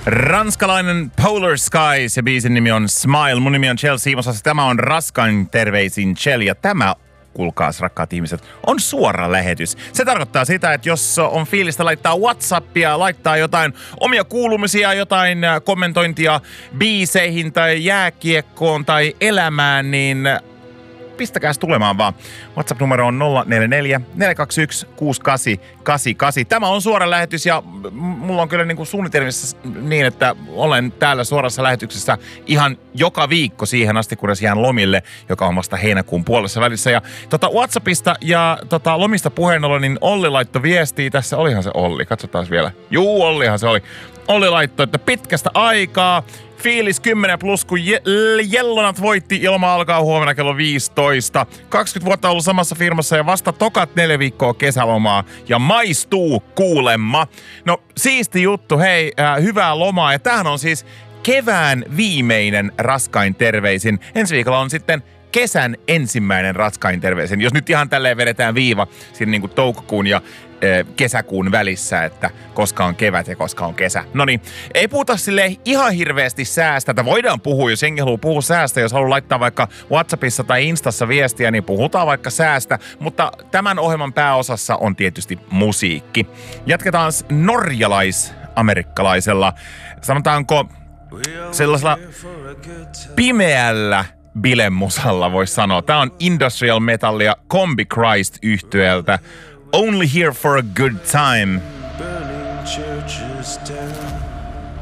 Ranskalainen Polar Skies ja biisin nimi on Smile. Mun nimi on Chelsea Siimosas. Tämä on Raskain terveisin Chell ja tämä, kuulkaas rakkaat ihmiset, on suora lähetys. Se tarkoittaa sitä, että jos on fiilistä laittaa WhatsAppia, laittaa jotain omia kuulumisia, jotain kommentointia biiseihin tai jääkiekkoon tai elämään, niin pistäkääs tulemaan vaan. WhatsApp-numero on 044 421 6888. Tämä on suora lähetys ja mulla on kyllä niin kuin suunnitelmissa niin, että olen täällä suorassa lähetyksessä ihan joka viikko siihen asti, kunnes jään lomille, joka on vasta heinäkuun puolessa välissä. Ja WhatsAppista ja lomista puheen ollen, niin Olli laittoi viestiä tässä. Olihan se Olli, katsotaan vielä. Juu, Ollihan se oli. Olli laittoi, että pitkästä aikaa. Fiilis 10 plus, kun Jellonat voitti. Ilma alkaa huomenna kello 15. 20 vuotta ollut samassa firmassa ja vasta tokat 4 viikkoa kesälomaa. Ja maistuu kuulemma. No siisti juttu, hei, hyvää lomaa. Ja tämähän on siis kevään viimeinen Raskain terveisin. Ensi viikolla on sitten kesän ensimmäinen Raskain terveisin. Jos nyt ihan tälleen vedetään viiva siinä niin kuin toukokuun ja kesäkuun välissä, että koska on kevät ja koska on kesä. Noniin, ei puhuta silleen ihan hirveästi säästä. Tätä voidaan puhua, jos jengi haluaa puhua säästä. Jos haluaa laittaa vaikka WhatsAppissa tai Instassa viestiä, niin puhutaan vaikka säästä. Mutta tämän ohjelman pääosassa on tietysti musiikki. Jatketaan norjalais-amerikkalaisella, sanotaanko sellaisella pimeällä bilemusalla voisi sanoa. Tää on industrial metallia Combi Christ -yhtyeeltä. Only here for a good time. Burning churches down.